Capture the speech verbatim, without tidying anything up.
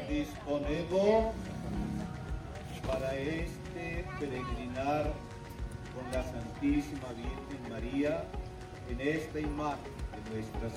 disponemos para este peregrinar con la Santísima Virgen María en esta imagen de Nuestra